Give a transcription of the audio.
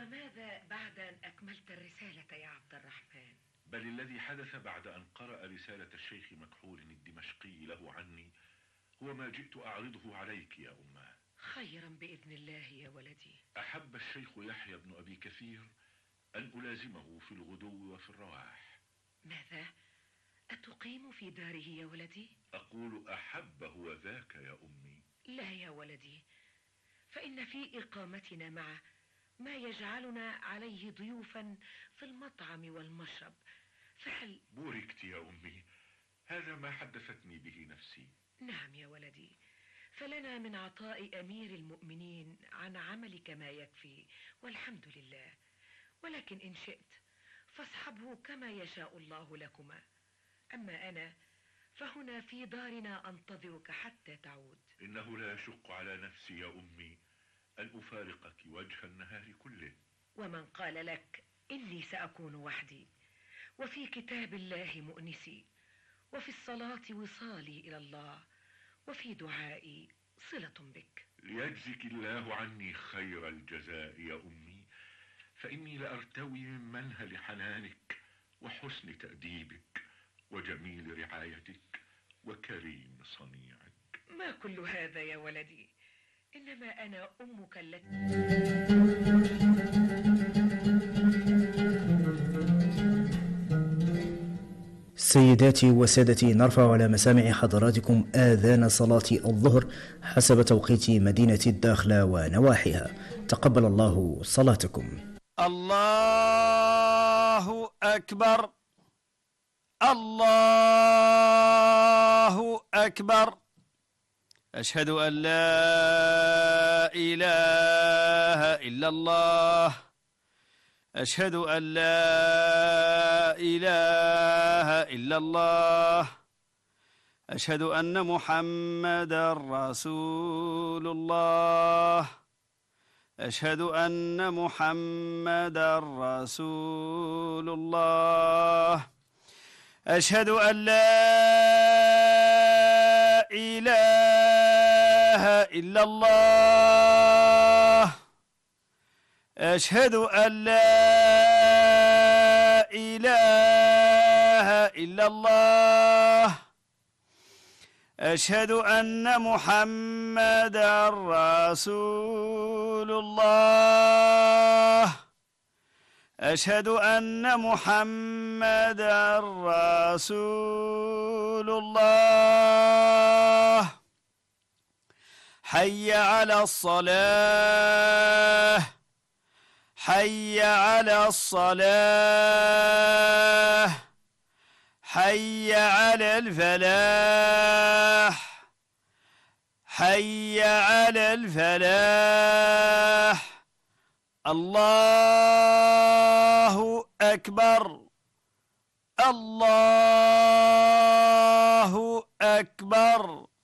وماذا بعد أن أكملت الرسالة يا عبد الرحمن؟ بل الذي حدث بعد أن قرأ رسالة الشيخ مكحول الدمشقي له عني هو ما جئت أعرضه عليك يا أماه. خيرا بإذن الله يا ولدي. أحب الشيخ يحيى بن أبي كثير أن ألازمه في الغدو وفي الرواح. ماذا؟ أتقيم في داره يا ولدي؟ أقول أحب هو ذاك يا أمي. لا يا ولدي، فإن في إقامتنا معه ما يجعلنا عليه ضيوفا في المطعم والمشرب، فهل... بوركت يا أمي، هذا ما حدثتني به نفسي. نعم يا ولدي، فلنا من عطاء أمير المؤمنين عن عملك ما يكفي والحمد لله، ولكن إن شئت فاصحبه كما يشاء الله لكما. أما أنا فهنا في دارنا أنتظرك حتى تعود. إنه لا يشق على نفسي يا أمي أن أفارقك وجه النهار كله. ومن قال لك إني سأكون وحدي؟ وفي كتاب الله مؤنسي، وفي الصلاة وصالي إلى الله، وفي دعائي صلة بك. ليجزك الله عني خير الجزاء يا أمي، فإني لأرتوي من منهل حنانك وحسن تأديبك وجميل رعايتك وكريم صنيعك. ما كل هذا يا ولدي؟ إنما أنا أمك التي... سيداتي وسادتي، نرفع على مسامع حضراتكم آذان صلاة الظهر حسب توقيت مدينة الداخلة ونواحيها. تقبل الله صلاتكم. الله أكبر، الله أكبر، أشهد أن لا إله إلا الله، أشهد أن لا إله إلا الله، أشهد أن محمدا رسول الله، أشهد أن محمدا رسول الله، أشهد أن لا إله إلا الله، أشهد أن لا إله إلا الله، أشهد أن محمدا رسول الله، أشهد أن محمدا رسول الله. حي على الصلاة، حي على الصلاة، حي على الفلاح، حي على الفلاح. الله أكبر، الله أكبر.